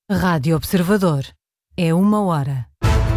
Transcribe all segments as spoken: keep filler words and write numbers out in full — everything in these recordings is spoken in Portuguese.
Rádio Observador. É uma hora.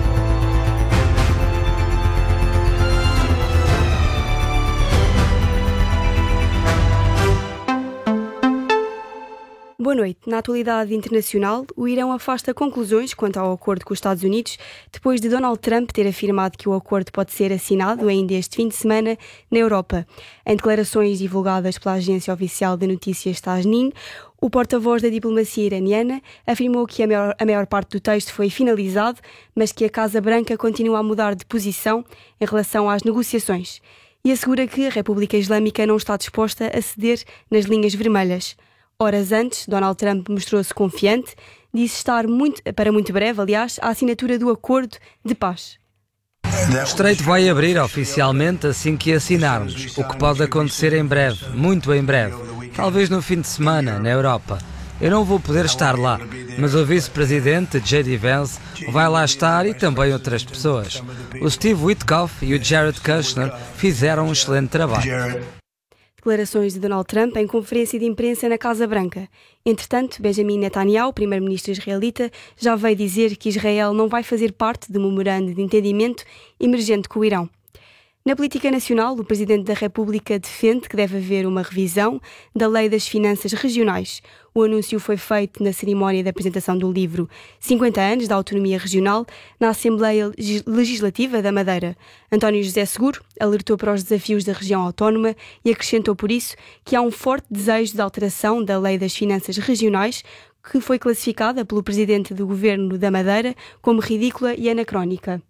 Boa noite. Na atualidade internacional, o Irão afasta conclusões quanto ao acordo com os Estados Unidos, depois de Donald Trump ter afirmado que o acordo pode ser assinado ainda este fim de semana na Europa. Em declarações divulgadas pela agência oficial de notícias Tasnim, o porta-voz da diplomacia iraniana afirmou que a maior, a maior parte do texto foi finalizado, mas que a Casa Branca continua a mudar de posição em relação às negociações e assegura que a República Islâmica não está disposta a ceder nas linhas vermelhas. Horas antes, Donald Trump mostrou-se confiante, disse estar muito, para muito breve, aliás, a assinatura do acordo de paz. O Estreito vai abrir oficialmente assim que assinarmos, o que pode acontecer em breve, muito em breve, talvez no fim de semana, na Europa. Eu não vou poder estar lá, mas o vice-presidente, J D Vance, vai lá estar e também outras pessoas. O Steve Witkoff e o Jared Kushner fizeram um excelente trabalho. Declarações de Donald Trump em conferência de imprensa na Casa Branca. Entretanto, Benjamin Netanyahu, primeiro-ministro israelita, já veio dizer que Israel não vai fazer parte do memorando de entendimento emergente com o Irão. Na política nacional, o Presidente da República defende que deve haver uma revisão da Lei das Finanças Regionais. O anúncio foi feito na cerimónia de apresentação do livro cinquenta anos da Autonomia Regional na Assembleia Legislativa da Madeira. António José Seguro alertou para os desafios da região autónoma e acrescentou por isso que há um forte desejo de alteração da Lei das Finanças Regionais, que foi classificada pelo Presidente do Governo da Madeira como ridícula e anacrónica.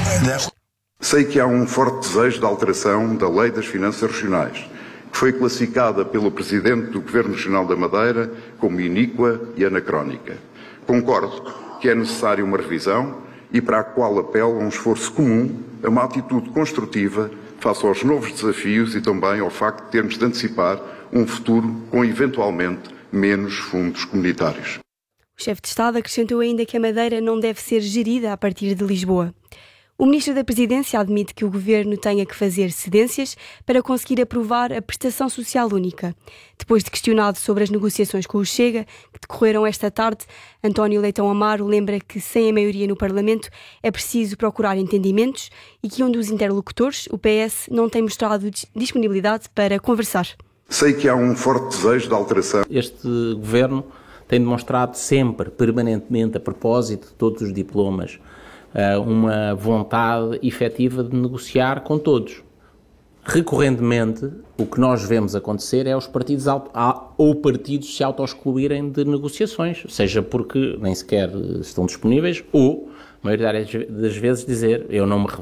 Sei que há um forte desejo de alteração da Lei das Finanças Regionais, que foi classificada pelo Presidente do Governo Regional da Madeira como iníqua e anacrónica. Concordo que é necessária uma revisão e para a qual apelo a um esforço comum, a uma atitude construtiva face aos novos desafios e também ao facto de termos de antecipar um futuro com, eventualmente, menos fundos comunitários. O chefe de Estado acrescentou ainda que a Madeira não deve ser gerida a partir de Lisboa. O Ministro da Presidência admite que o Governo tenha que fazer cedências para conseguir aprovar a prestação social única. Depois de questionado sobre as negociações com o Chega, que decorreram esta tarde, António Leitão Amaro lembra que, sem a maioria no Parlamento, é preciso procurar entendimentos e que um dos interlocutores, o P S, não tem mostrado disponibilidade para conversar. Sei que há um forte desejo de alteração. Este Governo tem demonstrado sempre, permanentemente, a propósito de todos os diplomas, uma vontade efetiva de negociar com todos. Recorrentemente, o que nós vemos acontecer é os partidos auto, ou partidos se auto-excluírem de negociações, seja porque nem sequer estão disponíveis ou, a maioria das vezes, dizer eu não me